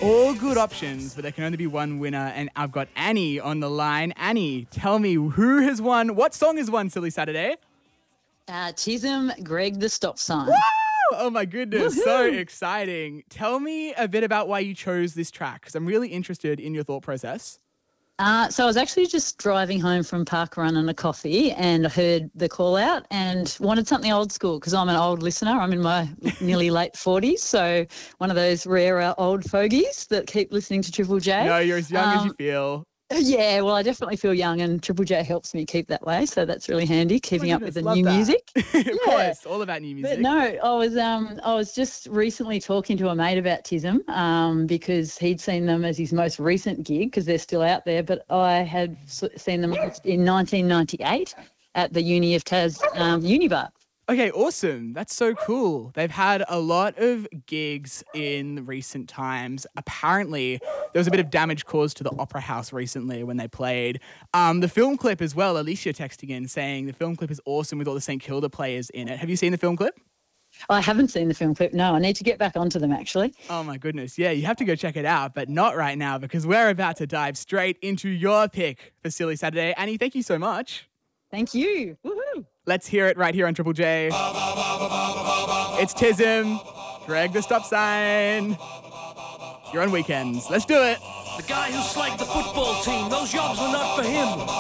All good options, but there can only be one winner, and I've got Annie on the line. Annie, tell me who has won, what song has won Silly Saturday? TISM, Greg the Stop Sign. Woo! Oh my goodness, Woohoo! So exciting. Tell me a bit about why you chose this track, because I'm really interested in your thought process. So I was actually just driving home from Park Run and a coffee and I heard the call out and wanted something old school because I'm an old listener. I'm in my nearly late 40s, so one of those rare old fogies that keep listening to Triple J. No, you're as young as you feel. Yeah, well, I definitely feel young and Triple J helps me keep that way, so that's really handy, keeping up with the new music. Of course, all about new music. But no, I was just recently talking to a mate about TISM because he'd seen them as his most recent gig because they're still out there, but I had seen them in 1998 at the Uni of Tas Unibar. Okay, awesome. That's so cool. They've had a lot of gigs in recent times. Apparently, there was a bit of damage caused to the Opera House recently when they played. The film clip as well, Alicia texting in saying the film clip is awesome with all the St Kilda players in it. Have you seen the film clip? I haven't seen the film clip, no. I need to get back onto them, actually. Oh, my goodness. Yeah, you have to go check it out, but not right now because we're about to dive straight into your pick for Silly Saturday. Annie, thank you so much. Thank you. Woohoo! Let's hear it right here on Triple J. It's TISM, Greg the Stop Sign. You're on Weekends. Let's do it. The guy who slagged the football team, those jobs were not for him.